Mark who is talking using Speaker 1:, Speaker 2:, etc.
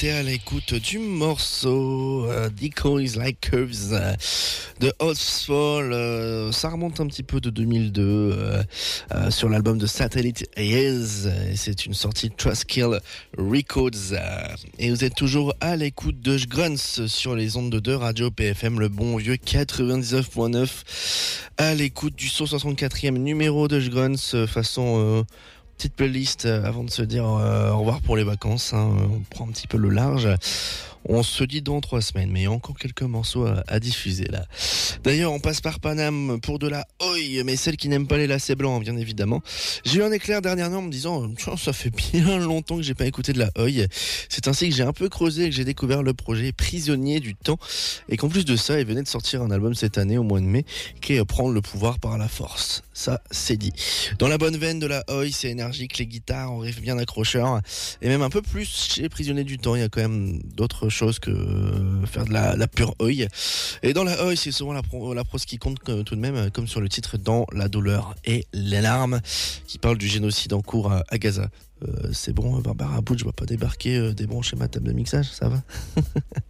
Speaker 1: été à l'écoute du morceau Decoys Like Curves de Oathfall. Ça remonte un petit peu de 2002 sur l'album de Satellite Years. C'est une sortie de Trustkill Records. Et vous êtes toujours à l'écoute de Grunts sur les ondes de Radio PFM, le bon vieux 99.9. À l'écoute du 164e numéro de Grunts façon... petite playlist avant de se dire au revoir pour les vacances. On prend un petit peu le large. On se dit dans 3 semaines, mais il y a encore quelques morceaux à diffuser là. D'ailleurs, on passe par Paname pour de la Oi, mais celle qui n'aime pas les lacets blancs, bien évidemment. J'ai eu un éclair dernièrement en me disant ça fait bien longtemps que j'ai pas écouté de la Oi. C'est ainsi que j'ai un peu creusé et que j'ai découvert le projet Prisonnier du Temps. Et qu'en plus de ça, il venait de sortir un album cette année, au mois de mai, qui est Prendre le pouvoir par la force. Ça, c'est dit. Dans la bonne veine de la Oi, c'est énergique, les guitares, on riff bien accrocheur. Et même un peu plus chez Prisonnier du Temps, il y a quand même d'autres choses que faire de la pure Oi. Et dans la Oi, c'est souvent la prose qui compte tout de même, comme sur le titre Dans la douleur et les larmes, qui parle du génocide en cours à Gaza. C'est bon, Barbara Bush va pas débarquer des bons chez ma table de mixage, ça va?